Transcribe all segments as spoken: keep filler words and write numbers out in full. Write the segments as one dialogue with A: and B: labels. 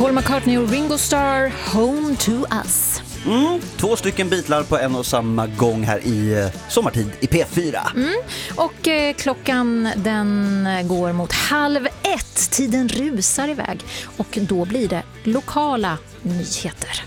A: Paul McCartney och Ringo Starr, Home to Us.
B: Mm, två stycken Beatlar på en och samma gång här i eh, sommartid i P fyra.
A: Mm, och eh, klockan den går mot halv ett. Tiden rusar iväg. Och då blir det lokala nyheter.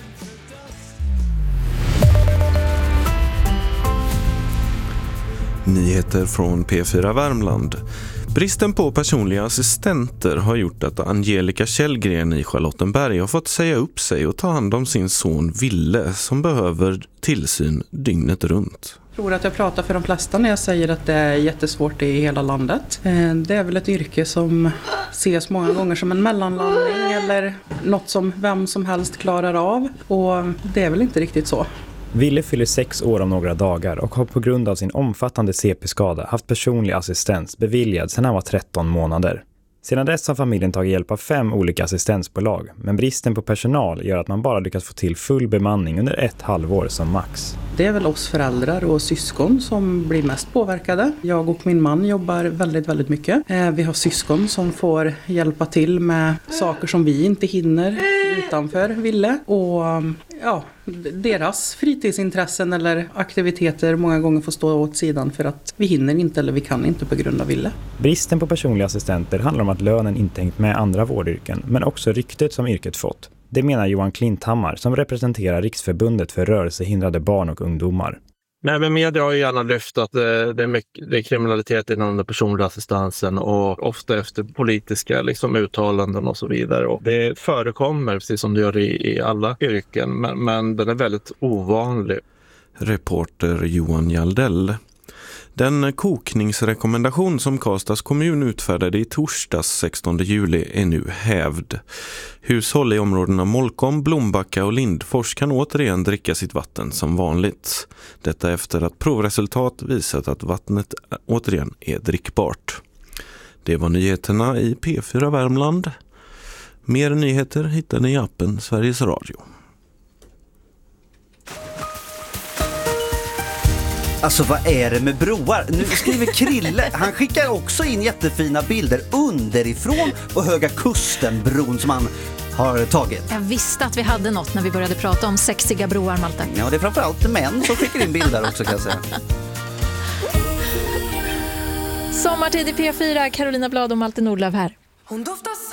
C: Nyheter från P fyra Värmland. Bristen på personliga assistenter har gjort att Angelica Källgren i Charlottenberg har fått säga upp sig och ta hand om sin son Ville som behöver tillsyn dygnet runt.
D: Jag tror att jag pratar för de flesta när jag säger att det är jättesvårt i hela landet. Det är väl ett yrke som ses många gånger som en mellanlandning eller något som vem som helst klarar av, och det är väl inte riktigt så.
E: Ville fyller sex år om några dagar och har på grund av sin omfattande C P-skada haft personlig assistens beviljad sedan han var tretton månader. Sedan dess har familjen tagit hjälp av fem olika assistensbolag, men bristen på personal gör att man bara lyckas få till full bemanning under ett halvår som max.
D: Det är väl oss föräldrar och syskon som blir mest påverkade. Jag och min man jobbar väldigt, väldigt mycket. Vi har syskon som får hjälpa till med saker som vi inte hinner utanför Ville. Och ja, deras fritidsintressen eller aktiviteter många gånger får stå åt sidan för att vi hinner inte eller vi kan inte på grund av Ville.
E: Bristen på personliga assistenter handlar om att lönen inte hängt med andra vårdyrken, men också ryktet som yrket fått. Det menar Johan Klinthammar som representerar Riksförbundet för rörelsehindrade barn och ungdomar.
F: Nej, men media har ju gärna lyft att det, det, är mycket, det är kriminalitet inom den personliga assistansen och ofta efter politiska liksom, uttalanden och så vidare. Och det förekommer precis som det gör i, i alla yrken, men, men den är väldigt ovanlig.
C: Reporter Johan Jaldell. Den kokningsrekommendation som Karlstads kommun utfärdade i torsdags sextonde juli är nu hävd. Hushåll i områdena Molkom, Blombacka och Lindfors kan återigen dricka sitt vatten som vanligt. Detta efter att provresultat visat att vattnet återigen är drickbart. Det var nyheterna i P fyra Värmland. Mer nyheter hittar ni i appen Sveriges Radio.
B: Alltså vad är det med broar? Nu skriver Krille, han skickar också in jättefina bilder underifrån på Höga Kusten-bron som han har tagit.
A: Jag visste att vi hade något när vi började prata om sexiga broar, Malte.
B: Ja, det är framförallt män som skickar in bilder också kan jag säga.
A: Sommartid i P fyra, Carolina Blad och Malte Nordlöf här.
G: Hon doftar